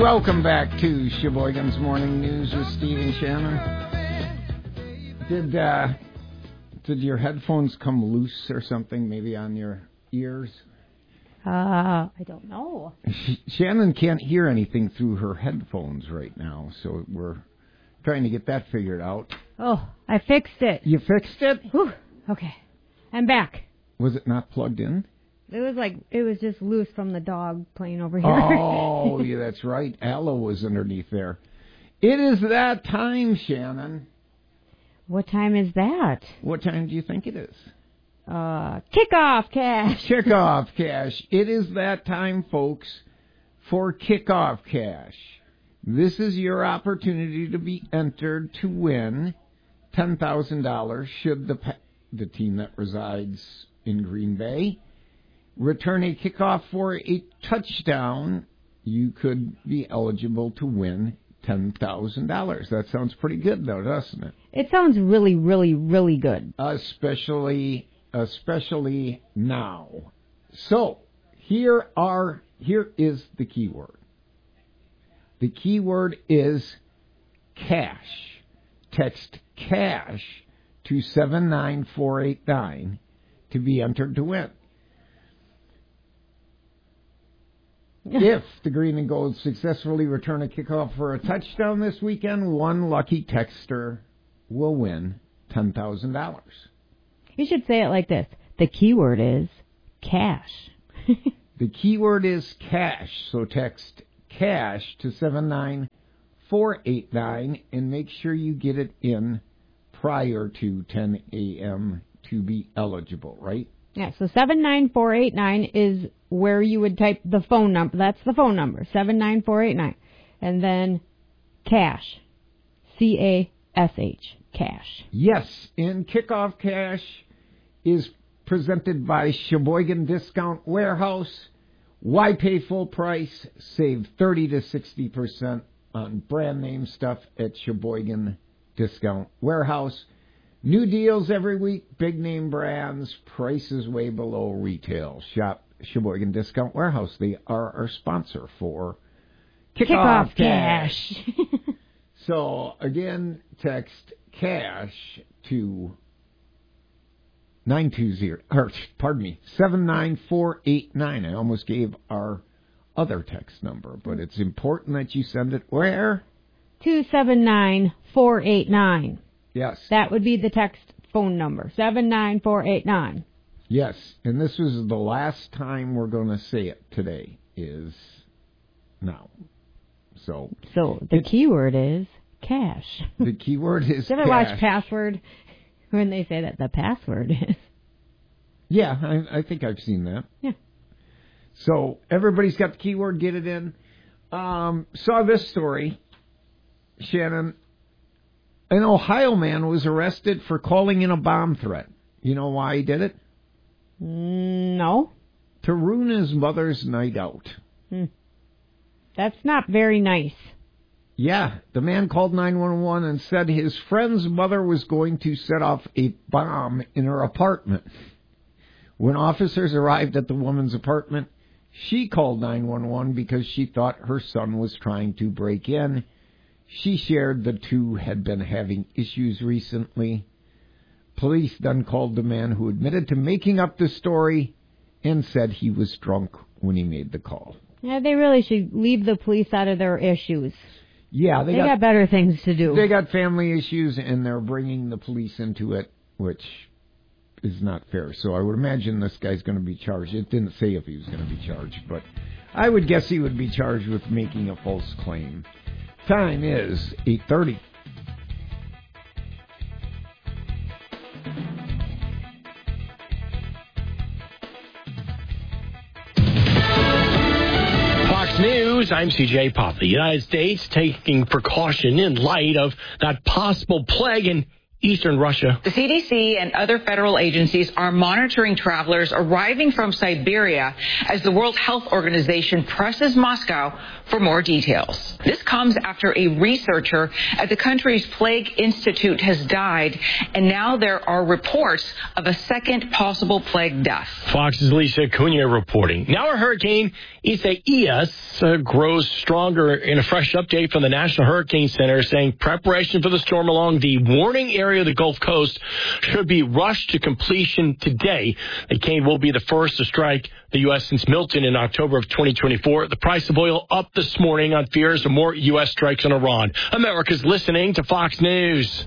Welcome back to Sheboygan's Morning News with Steve and Shannon. Did your headphones come loose or something, maybe on your ears? I don't know. Shannon can't hear anything through her headphones right now, so we're trying to get that figured out. Oh, I fixed it. You fixed it? Whew. Okay. I'm back. Was it not plugged in? It was just loose from the dog playing over here. Oh, yeah, that's right. Aloe was underneath there. It is that time, Shannon. What time is that? What time do you think it is? Kickoff Cash. Kickoff Cash. It is that time, folks, for Kickoff Cash. This is your opportunity to be entered to win $10,000 should the team that resides in Green Bay return a kickoff for a touchdown. You could be eligible to win $10,000. That sounds pretty good, though, doesn't it? It sounds really, really, really good. Especially now. So, here is the keyword. The keyword is cash. Text cash to 79489 to be entered to win. If the Green and Gold successfully return a kickoff for a touchdown this weekend, one lucky texter will win $10,000. You should say it like this. The keyword is cash. The keyword is cash, so text cash to 79489 and make sure you get it in prior to 10 a.m. to be eligible, right? Yeah, so 79489 is where you would type the phone number. That's the phone number, 79489. And then cash, C-A-S-H, cash. Yes, and Kickoff Cash is presented by Sheboygan Discount Warehouse. Why pay full price? Save 30 to 60% on brand name stuff at Sheboygan Discount Warehouse. New deals every week, big name brands, prices way below retail. Shop Sheboygan Discount Warehouse. They are our sponsor for Kickoff Cash. So, again, text cash to 79489. I almost gave our other text number, but it's important that you send it where? 279489. Yes. That would be the text phone number, 79489. Yes, and this is the last time we're going to say it today is now. So the keyword is cash. The keyword is cash. Did you ever watch Password when they say that the password is? Yeah, I think I've seen that. Yeah. So everybody's got the keyword, get it in. Saw this story, Shannon. An Ohio man was arrested for calling in a bomb threat. You know why he did it? No. To ruin his mother's night out. That's not very nice. Yeah, the man called 911 and said his friend's mother was going to set off a bomb in her apartment. When officers arrived at the woman's apartment, she called 911 because she thought her son was trying to break in. She shared the two had been having issues recently. Police then called the man who admitted to making up the story and said he was drunk when he made the call. Yeah, they really should leave the police out of their issues. Yeah, they got better things to do. They got family issues, and they're bringing the police into it, which is not fair. So I would imagine this guy's going to be charged. It didn't say if he was going to be charged, but I would guess he would be charged with making a false claim. Time is 8:30. Fox News, I'm CJ Pop. The United States taking precaution in light of that possible plague in eastern Russia. The CDC and other federal agencies are monitoring travelers arriving from Siberia as the World Health Organization presses Moscow for more details. This comes after a researcher at the country's Plague Institute has died, and now there are reports of a second possible plague death. Fox's Lisa Cunha reporting. Now a hurricane, Isaias, grows stronger in a fresh update from the National Hurricane Center saying preparation for the storm along the warning area of the Gulf Coast should be rushed to completion today. The cane will be the first to strike the U.S. since Milton in October of 2024. The price of oil up this morning on fears of more U.S. strikes on Iran. America's listening to Fox News.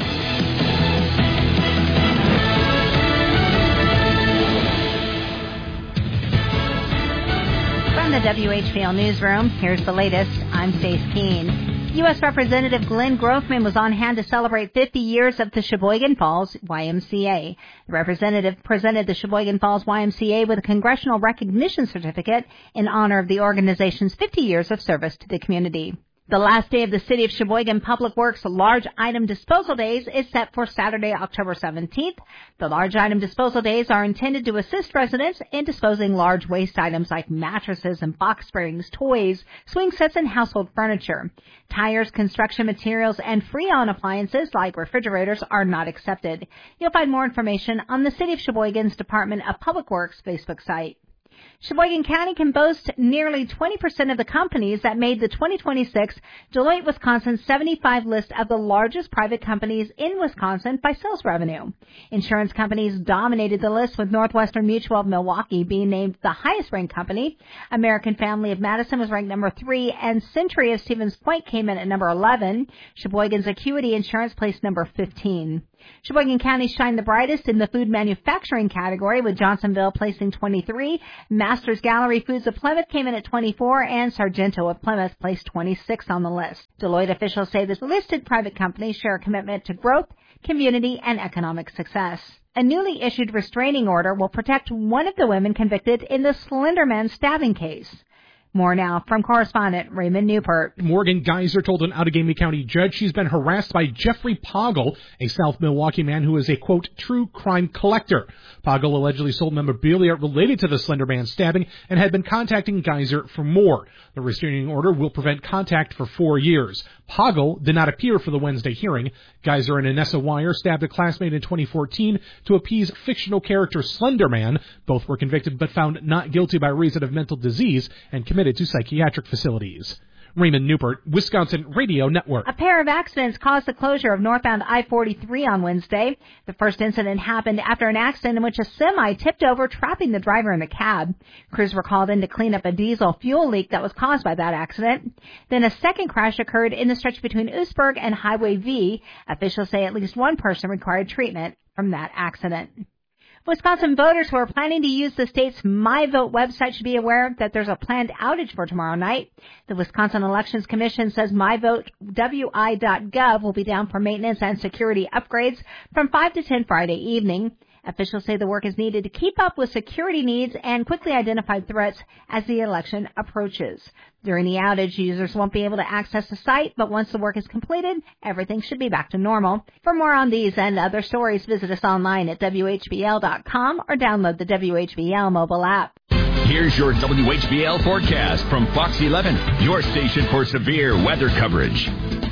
From the WHBL Newsroom, here's the latest. I'm Stace Keene. U.S. Representative Glenn Grothman was on hand to celebrate 50 years of the Sheboygan Falls YMCA. The representative presented the Sheboygan Falls YMCA with a Congressional Recognition Certificate in honor of the organization's 50 years of service to the community. The last day of the City of Sheboygan Public Works Large Item Disposal Days is set for Saturday, October 17th. The Large Item Disposal Days are intended to assist residents in disposing large waste items like mattresses and box springs, toys, swing sets, and household furniture. Tires, construction materials, and Freon appliances like refrigerators are not accepted. You'll find more information on the City of Sheboygan's Department of Public Works Facebook site. Sheboygan County can boast nearly 20% of the companies that made the 2026 Deloitte Wisconsin 75 list of the largest private companies in Wisconsin by sales revenue. Insurance companies dominated the list, with Northwestern Mutual of Milwaukee being named the highest-ranked company. American Family of Madison was ranked number 3, and Century of Stevens Point came in at number 11. Sheboygan's Acuity Insurance placed number 15. Sheboygan County shined the brightest in the food manufacturing category, with Johnsonville placing 23. Masters Gallery Foods of Plymouth came in at 24, and Sargento of Plymouth placed 26 on the list. Deloitte officials say the listed private companies share a commitment to growth, community, and economic success. A newly issued restraining order will protect one of the women convicted in the Slender Man stabbing case. More now from correspondent Raymond Newport. Morgan Geyser told an Outagamie County judge she's been harassed by Jeffrey Poggle, a South Milwaukee man who is a, quote, true crime collector. Poggle allegedly sold memorabilia related to the Slender Man stabbing and had been contacting Geyser for more. The restraining order will prevent contact for 4 years. Poggle did not appear for the Wednesday hearing. Geyser and Anessa Wire stabbed a classmate in 2014 to appease fictional character Slender Man. Both were convicted but found not guilty by reason of mental disease and committed to psychiatric facilities. Raymond Newport, Wisconsin Radio Network. A pair of accidents caused the closure of northbound I-43 on Wednesday. The first incident happened after an accident in which a semi tipped over, trapping the driver in the cab. Crews were called in to clean up a diesel fuel leak that was caused by that accident. Then a second crash occurred in the stretch between Oostburg and Highway V. Officials say at least one person required treatment from that accident. Wisconsin voters who are planning to use the state's MyVote website should be aware that there's a planned outage for tomorrow night. The Wisconsin Elections Commission says MyVoteWI.gov will be down for maintenance and security upgrades from 5 to 10 Friday evening. Officials say the work is needed to keep up with security needs and quickly identify threats as the election approaches. During the outage, users won't be able to access the site, but once the work is completed, everything should be back to normal. For more on these and other stories, visit us online at WHBL.com or download the WHBL mobile app. Here's your WHBL forecast from Fox 11, your station for severe weather coverage.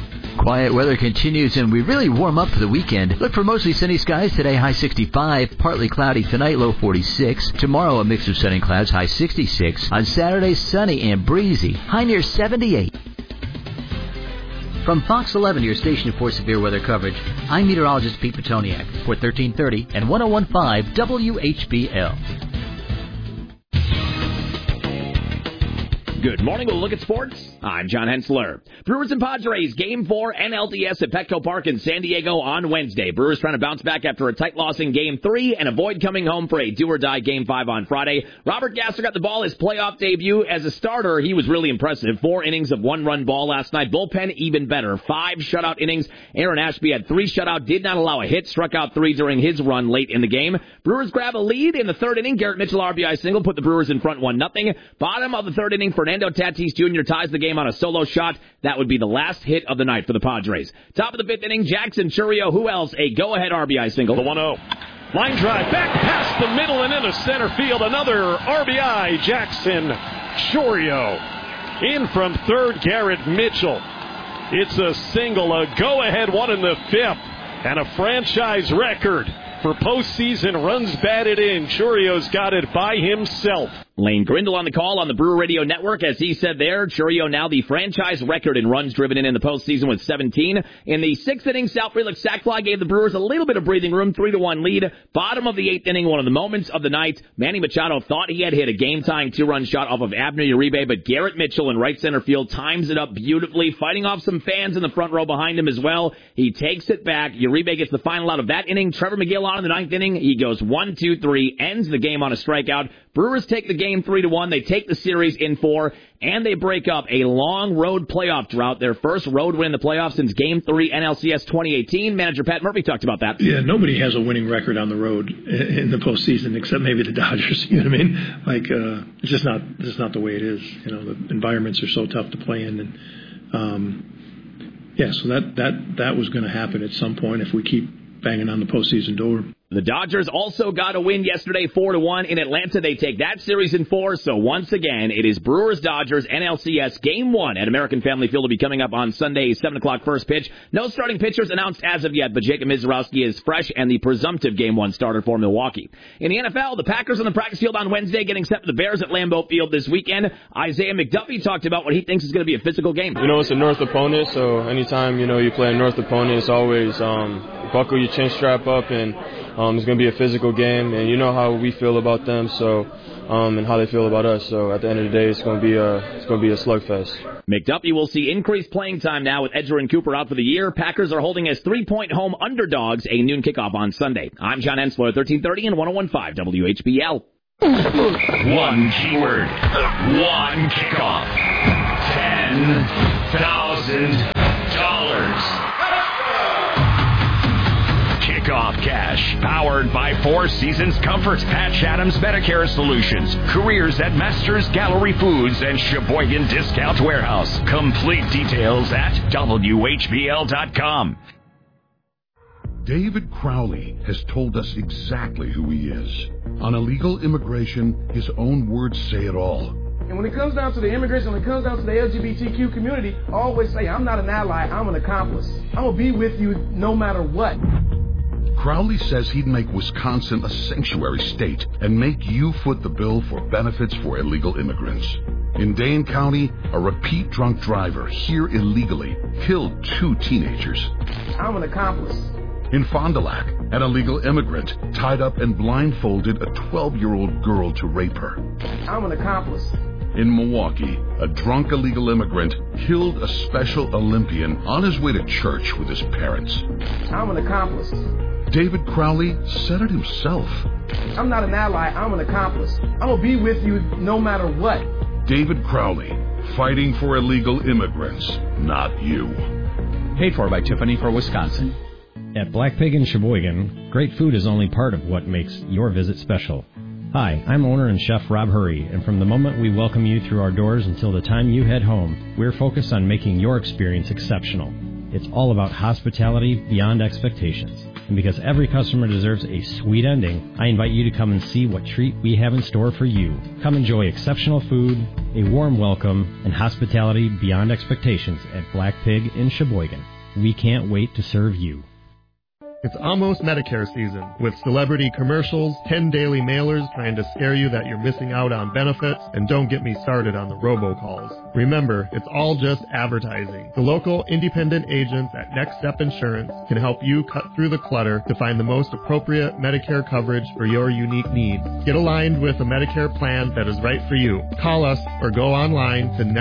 Quiet weather continues, and we really warm up for the weekend. Look for mostly sunny skies today, high 65. Partly cloudy tonight, low 46. Tomorrow, a mix of sun and clouds, high 66. On Saturday, sunny and breezy, high near 78. From Fox 11, your station for severe weather coverage, I'm meteorologist Pete Petoniak for 1330 and 101.5 WHBL. Good morning. We'll look at sports. I'm John Hensler. Brewers and Padres, Game 4 NLDS at Petco Park in San Diego on Wednesday. Brewers trying to bounce back after a tight loss in Game 3 and avoid coming home for a do-or-die Game 5 on Friday. Robert Gasser got the ball his playoff debut. As a starter, he was really impressive. 4 innings of one-run ball last night. Bullpen, even better. 5 shutout innings. Aaron Ashby had 3 shutout, did not allow a hit, struck out 3 during his run late in the game. Brewers grab a lead in the third inning. Garrett Mitchell RBI single put the Brewers in front 1-0. Bottom of the third inning, Fernando Fernando Tatis Jr. ties the game on a solo shot. That would be the last hit of the night for the Padres. Top of the fifth inning, Jackson Chourio, who else? A go-ahead RBI single. The 1-0. Line drive back past the middle and into center field. Another RBI, Jackson Chourio. In from third, Garrett Mitchell. It's a single, a go-ahead one in the fifth, and a franchise record for postseason runs batted in. Chourio's got it by himself. Lane Grindle on the call on the Brewer Radio Network. As he said there, Chourio now the franchise record in runs driven in the postseason with 17. In the sixth inning, Sal Frelick's sac fly gave the Brewers a little bit of breathing room, 3-1 lead. Bottom of the eighth inning, one of the moments of the night. Manny Machado thought he had hit a game-tying two-run shot off of Abner Uribe, but Garrett Mitchell in right center field times it up beautifully, fighting off some fans in the front row behind him as well. He takes it back. Uribe gets the final out of that inning. Trevor McGill on in the ninth inning. He goes 1-2-3, ends the game on a strikeout. Brewers take the game 3-1. They take the series in 4, and they break up a long road playoff drought. Their first road win in the playoffs since Game 3 NLCS 2018. Manager Pat Murphy talked about that. Yeah, nobody has a winning record on the road in the postseason except maybe the Dodgers. You know what I mean? Like it's just not the way it is. You know, the environments are so tough to play in, and so that was going to happen at some point if we keep banging on the postseason door. The Dodgers also got a win yesterday, 4-1 in Atlanta. They take that series in 4. So once again, it is Brewers-Dodgers NLCS Game 1 at American Family Field will be coming up on Sunday, 7 o'clock first pitch. No starting pitchers announced as of yet, but Jacob Mizorowski is fresh and the presumptive Game 1 starter for Milwaukee. In the NFL, the Packers on the practice field on Wednesday getting set for the Bears at Lambeau Field this weekend. Isaiah McDuffie talked about what he thinks is going to be a physical game. You know, it's a North opponent, so anytime, you play a North opponent, it's always buckle your chin strap up, and it's going to be a physical game, and you know how we feel about them, so and how they feel about us. So at the end of the day, it's going to be a slugfest. McDuffie will see increased playing time now with Edgerrin Cooper out for the year. Packers are holding as 3-point home underdogs, a noon kickoff on Sunday. I'm John Hensler, 1330 and 101.5 WHBL. One keyword, one kickoff, $10,000. Kickoff Cash, powered by Four Seasons Comforts, Patch Adams Medicare Solutions, careers at Masters Gallery Foods and Sheboygan Discount Warehouse. Complete details at WHBL.com. David Crowley has told us exactly who he is. On illegal immigration, his own words say it all. And when it comes down to the immigration, when it comes down to the LGBTQ community, I always say, I'm not an ally, I'm an accomplice. I'm going to be with you no matter what. Crowley says he'd make Wisconsin a sanctuary state and make you foot the bill for benefits for illegal immigrants. In Dane County, a repeat drunk driver here illegally killed 2 teenagers. I'm an accomplice. In Fond du Lac, an illegal immigrant tied up and blindfolded a 12-year-old girl to rape her. I'm an accomplice. In Milwaukee, a drunk illegal immigrant killed a Special Olympian on his way to church with his parents. I'm an accomplice. David Crowley said it himself. I'm not an ally, I'm an accomplice. I'm going to be with you no matter what. David Crowley, fighting for illegal immigrants, not you. Paid for by Tiffany for Wisconsin. At Black Pig in Sheboygan, great food is only part of what makes your visit special. Hi, I'm owner and chef Rob Hurry, and from the moment we welcome you through our doors until the time you head home, we're focused on making your experience exceptional. It's all about hospitality beyond expectations. And because every customer deserves a sweet ending, I invite you to come and see what treat we have in store for you. Come enjoy exceptional food, a warm welcome, and hospitality beyond expectations at Black Pig in Sheboygan. We can't wait to serve you. It's almost Medicare season, with celebrity commercials, 10 daily mailers trying to scare you that you're missing out on benefits, and don't get me started on the robocalls. Remember, it's all just advertising. The local independent agents at Next Step Insurance can help you cut through the clutter to find the most appropriate Medicare coverage for your unique needs. Get aligned with a Medicare plan that is right for you. Call us or go online to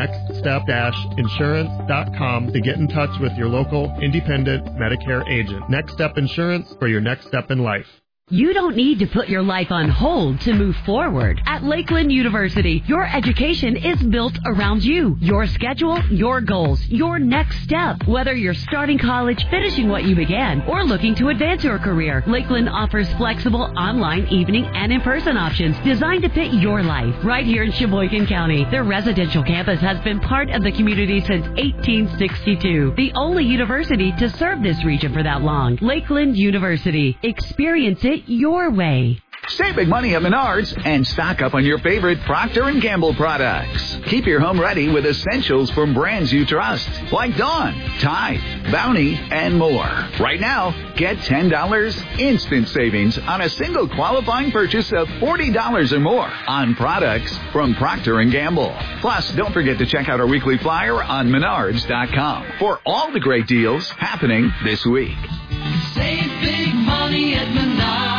nextstep-insurance.com to get in touch with your local independent Medicare agent. Next Step Insurance for your next step in life. You don't need to put your life on hold to move forward. At Lakeland University, your education is built around you, your schedule, your goals, your next step. Whether you're starting college, finishing what you began, or looking to advance your career, Lakeland offers flexible online, evening, and in-person options designed to fit your life. Right here in Sheboygan County, their residential campus has been part of the community since 1862. The only university to serve this region for that long. Lakeland University. Experience it your way. Save big money at Menards and stock up on your favorite Procter & Gamble products. Keep your home ready with essentials from brands you trust, like Dawn, Tide, Bounty, and more. Right now, get $10 instant savings on a single qualifying purchase of $40 or more on products from Procter & Gamble. Plus, don't forget to check out our weekly flyer on Menards.com for all the great deals happening this week. Save big money at Menards.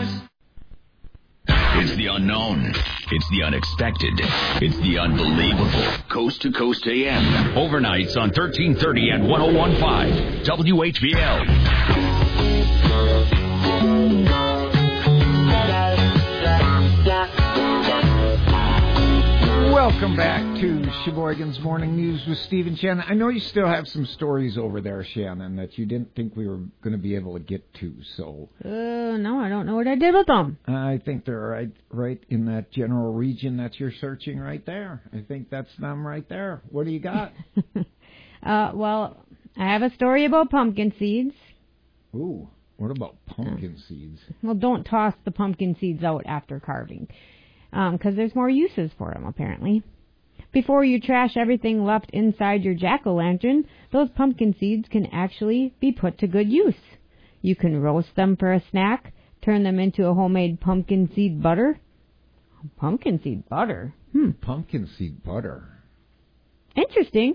It's the unknown. It's the unexpected. It's the unbelievable. Coast to Coast AM. Overnights on 1330 and 101.5 WHVL. Welcome back to Sheboygan's Morning News with Steve and Shannon. I know you still have some stories over there, Shannon, that you didn't think we were going to be able to get to. So, no, I don't know what I did with them. I think they're right in that general region that you're searching right there. I think that's them right there. What do you got? Well, I have a story about pumpkin seeds. Ooh, what about pumpkin seeds? Well, don't toss the pumpkin seeds out after carving. Because there's more uses for them, apparently. Before you trash everything left inside your jack-o'-lantern, those pumpkin seeds can actually be put to good use. You can roast them for a snack, turn them into a homemade pumpkin seed butter. Pumpkin seed butter? Pumpkin seed butter. Interesting.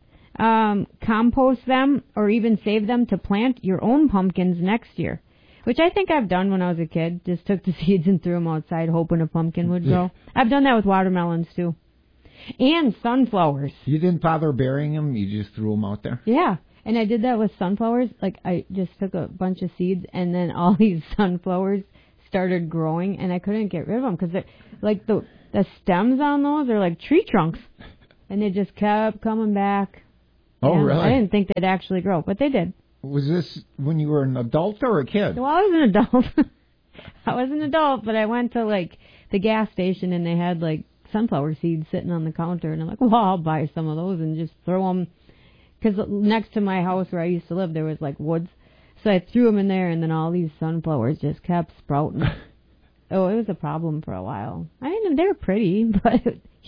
Compost them or even save them to plant your own pumpkins next year. Which I think I've done when I was a kid. Just took the seeds and threw them outside hoping a pumpkin would grow. I've done that with watermelons, too. And sunflowers. You didn't bother burying them? You just threw them out there? Yeah. And I did that with sunflowers. Like, I just took a bunch of seeds, and then all these sunflowers started growing, and I couldn't get rid of them. Because, like, the stems on those are like tree trunks. And they just kept coming back. Oh, and really? I didn't think they'd actually grow, but they did. Was this when you were an adult or a kid? Well, I was an adult. I was an adult, but I went to, like, the gas station, and they had, like, sunflower seeds sitting on the counter. And I'm like, well, I'll buy some of those and just throw them. Because next to my house where I used to live, there was, like, woods. So I threw them in there, and then all these sunflowers just kept sprouting. Oh, it was a problem for a while. I mean, they're pretty, but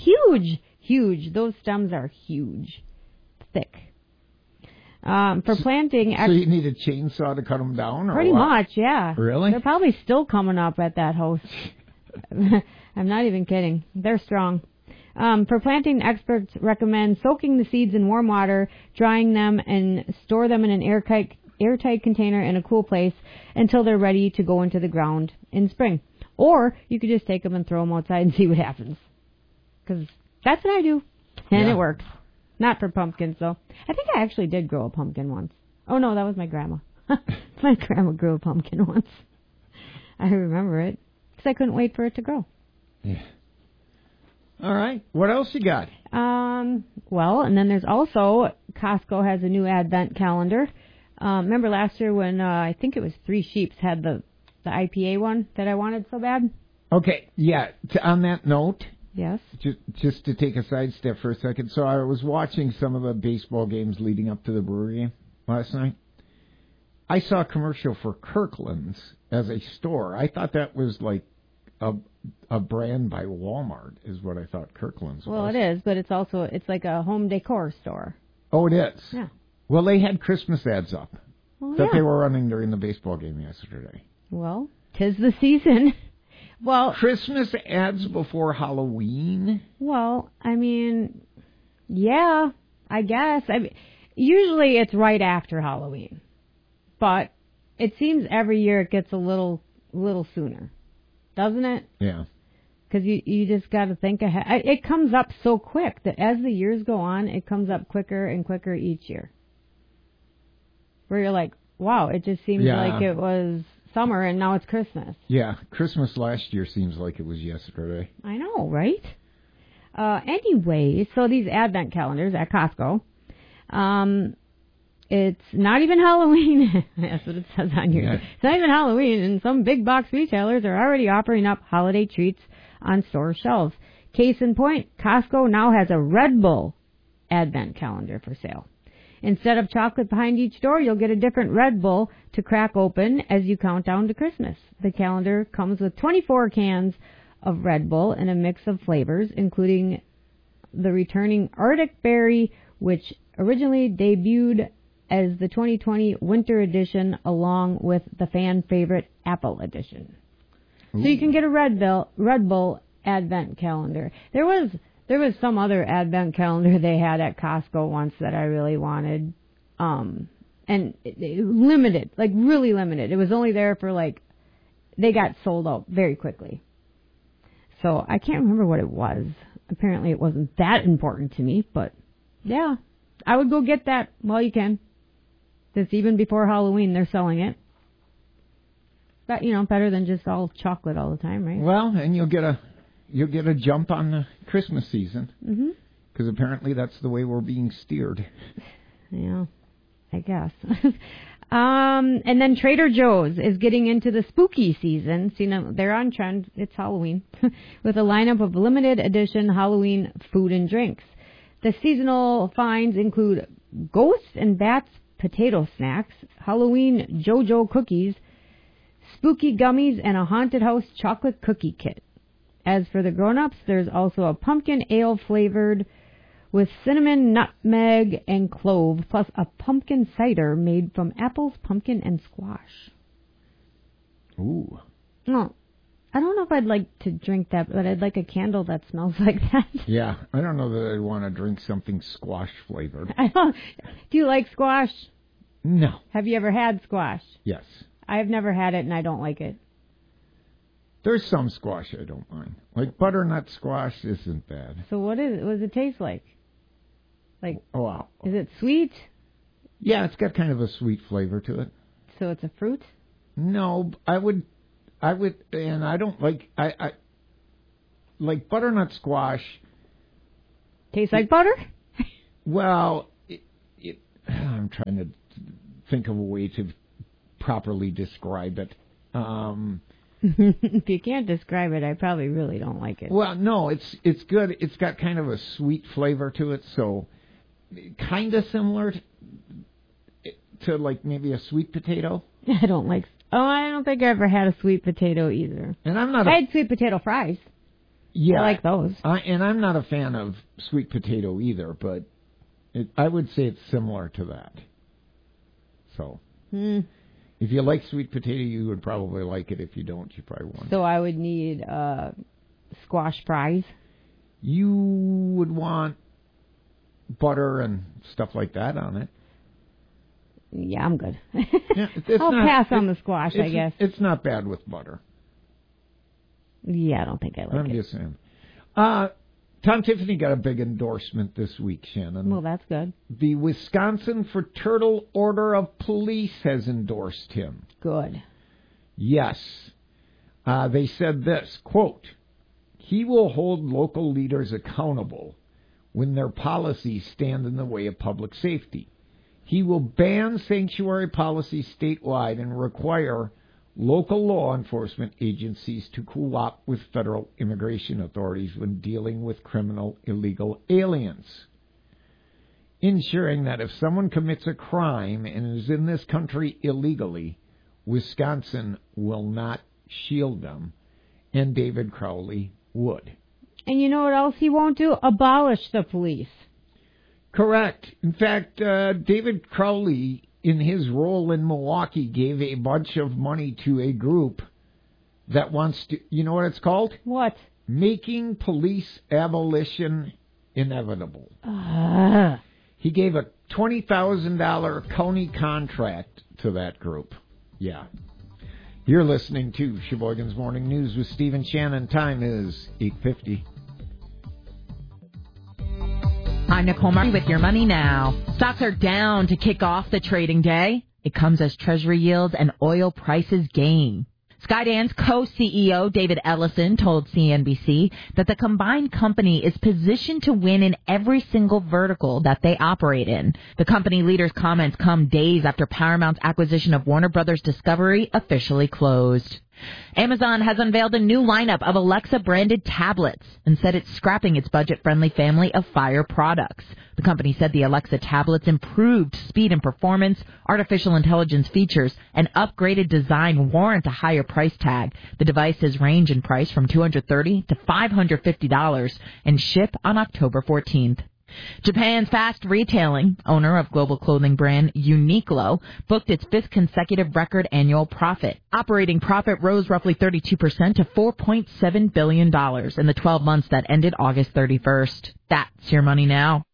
huge. Those stems are huge. Thick. For planting... So you need a chainsaw to cut them down? Or pretty what? much, yeah. Really? They're probably still coming up at that house. I'm not even kidding. They're strong. For planting, experts recommend soaking the seeds in warm water, drying them, and store them in an airtight container in a cool place until they're ready to go into the ground in spring. Or you could just take them and throw them outside and see what happens. Because that's what I do. And it works. Not for pumpkins, though. I think I actually did grow a pumpkin once. Oh, no, that was my grandma. My grandma grew a pumpkin once. I remember it. Because I couldn't wait for it to grow. Yeah. All right. What else you got? Well, and then there's also, Costco has a new advent calendar. Remember last year when I think it was Three Sheeps had the IPA one that I wanted so bad? Okay, yeah. On that note... Yes. Just to take a sidestep for a second. So I was watching some of the baseball games leading up to the Brewery game last night. I saw a commercial for Kirkland's as a store. I thought that was like a brand by Walmart is what I thought Kirkland's was. Well, it is, but it's like a home decor store. Oh, it is? Yeah. Well, they had Christmas ads up that they were running during the baseball game yesterday. Well, 'tis the season. Well, Christmas ads before Halloween? Well, I mean, yeah, I guess. Usually it's right after Halloween. But it seems every year it gets a little sooner. Doesn't it? Yeah. Because you just got to think ahead. It comes up so quick that as the years go on, it comes up quicker and quicker each year. Where you're like, wow, it just seems like it was summer and now it's Christmas. Yeah, Christmas last year seems like it was yesterday. I know, right? Anyway, so these advent calendars at Costco, it's not even Halloween. That's what it says on here. Yeah. It's not even Halloween, and some big box retailers are already offering up holiday treats on store shelves. Case in point, Costco now has a Red Bull advent calendar for sale. Instead of chocolate behind each door, you'll get a different Red Bull to crack open as you count down to Christmas. The calendar comes with 24 cans of Red Bull in a mix of flavors, including the returning Arctic Berry, which originally debuted as the 2020 Winter Edition, along with the fan favorite Apple Edition. Ooh. So you can get a Red Bull advent calendar. There was some other advent calendar they had at Costco once that I really wanted, and limited, like really limited. It was only there for they got sold out very quickly. So I can't remember what it was. Apparently it wasn't that important to me, but yeah, I would go get that while you can. It's even before Halloween they're selling it. But, better than just all chocolate all the time, right? Well, and you'll get a jump on the Christmas season. Mm-hmm. Because apparently that's the way we're being steered. Yeah, I guess. And then Trader Joe's is getting into the spooky season. See, now they're on trend. It's Halloween. With a lineup of limited edition Halloween food and drinks. The seasonal finds include Ghosts and Bats potato snacks, Halloween JoJo cookies, spooky gummies, and a haunted house chocolate cookie kit. As for the grown-ups, there's also a pumpkin ale flavored with cinnamon, nutmeg, and clove, plus a pumpkin cider made from apples, pumpkin, and squash. Ooh. Oh, I don't know if I'd like to drink that, but I'd like a candle that smells like that. Yeah, I don't know that I'd want to drink something squash flavored. Do you like squash? No. Have you ever had squash? Yes. I've never had it, and I don't like it. There's some squash I don't mind. Like butternut squash isn't bad. So what does it taste like? Wow. Is it sweet? Yeah, it's got kind of a sweet flavor to it. So it's a fruit? No, I would, and I don't like, I like butternut squash. Tastes like butter? Well, I'm trying to think of a way to properly describe it. If you can't describe it, I probably really don't like it. Well, no, it's good. It's got kind of a sweet flavor to it, so kind of similar to like maybe a sweet potato. I don't think I ever had a sweet potato either. And I had sweet potato fries. Yeah, I like those. And I'm not a fan of sweet potato either, but I would say it's similar to that. So, if you like sweet potato, you would probably like it. If you don't, you probably won't. So I would need squash fries. You would want butter and stuff like that on it. Yeah, I'm good. Yeah, I'll pass on the squash, I guess. It's not bad with butter. Yeah, I don't think I like it. I'm just saying. Tom Tiffany got a big endorsement this week, Shannon. Well, that's good. The Wisconsin Fraternal Order of Police has endorsed him. Good. Yes. They said this, quote, "He will hold local leaders accountable when their policies stand in the way of public safety. He will ban sanctuary policies statewide and require local law enforcement agencies to cooperate with federal immigration authorities when dealing with criminal illegal aliens, ensuring that if someone commits a crime and is in this country illegally, Wisconsin will not shield them, and David Crowley would." And you know what else he won't do? Abolish the police. Correct. In fact, David Crowley, in his role in Milwaukee, gave a bunch of money to a group that wants to, you know what it's called? What? Making Police Abolition Inevitable. He gave a $20,000 county contract to that group. Yeah. You're listening to Sheboygan's Morning News with Stephen Shannon. Time is 8:50. I'm Nicole Martin with Your Money Now. Stocks are down to kick off the trading day. It comes as Treasury yields and oil prices gain. Skydance co-CEO David Ellison told CNBC that the combined company is positioned to win in every single vertical that they operate in. The company leader's comments come days after Paramount's acquisition of Warner Brothers Discovery officially closed. Amazon has unveiled a new lineup of Alexa-branded tablets and said it's scrapping its budget-friendly family of Fire products. The company said the Alexa tablets improved speed and performance, artificial intelligence features, and upgraded design warrant a higher price tag. The devices range in price from $230 to $550 and ship on October 14th. Japan's Fast Retailing, owner of global clothing brand Uniqlo, booked its 5th consecutive record annual profit. Operating profit rose roughly 32% to $4.7 billion in the 12 months that ended August 31st. That's your money now.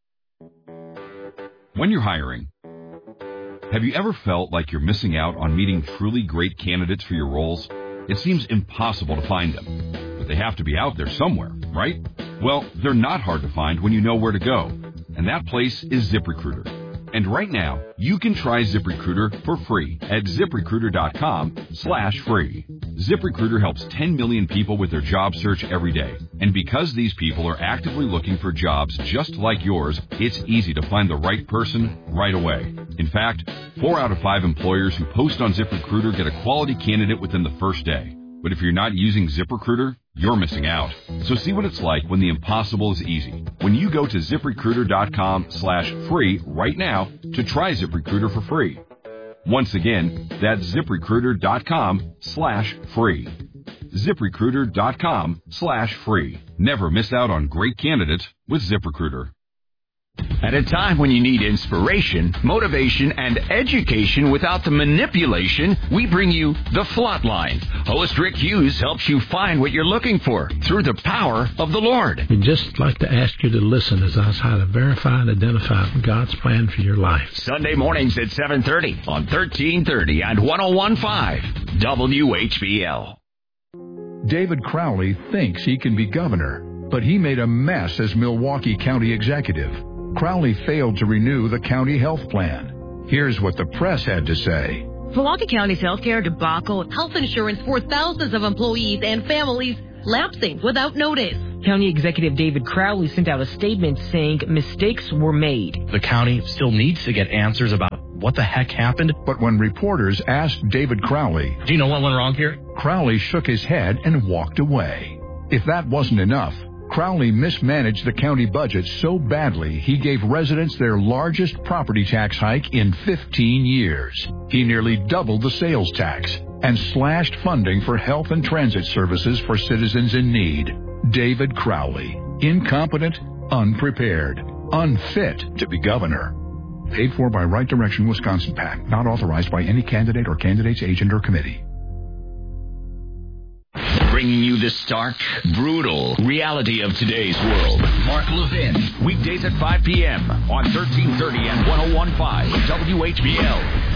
When you're hiring, have you ever felt like you're missing out on meeting truly great candidates for your roles? It seems impossible to find them, but they have to be out there somewhere, right? Well, they're not hard to find when you know where to go, and that place is ZipRecruiter. And right now, you can try ZipRecruiter for free at ZipRecruiter.com/free. ZipRecruiter helps 10 million people with their job search every day. And because these people are actively looking for jobs just like yours, it's easy to find the right person right away. In fact, 4 out of 5 employers who post on ZipRecruiter get a quality candidate within the first day. But if you're not using ZipRecruiter, you're missing out. So see what it's like when the impossible is easy. When you go to ZipRecruiter.com/free right now to try ZipRecruiter for free. Once again, that's ZipRecruiter.com/free. ZipRecruiter.com/free. Never miss out on great candidates with ZipRecruiter. At a time when you need inspiration, motivation, and education without the manipulation, we bring you The Flatline. Host Rick Hughes helps you find what you're looking for through the power of the Lord. We'd just like to ask you to listen as I how to verify and identify God's plan for your life. Sunday mornings at 7:30 on 1330 and 101.5 WHBL. David Crowley thinks he can be governor, but he made a mess as Milwaukee County executive. Crowley failed to renew the county health plan. Here's what the press had to say. Milwaukee County's healthcare debacle, health insurance for thousands of employees and families lapsing without notice. County Executive David Crowley sent out a statement saying mistakes were made. The county still needs to get answers about what the heck happened. But when reporters asked David Crowley, do you know what went wrong here? Crowley shook his head and walked away. If that wasn't enough, Crowley mismanaged the county budget so badly he gave residents their largest property tax hike in 15 years. He nearly doubled the sales tax and slashed funding for health and transit services for citizens in need. David Crowley, incompetent, unprepared, unfit to be governor. Paid for by Right Direction Wisconsin PAC, not authorized by any candidate or candidate's agent or committee. Bringing you the stark, brutal reality of today's world. Mark Levin, weekdays at 5 p.m. on 1330 and 101.5 WHBL.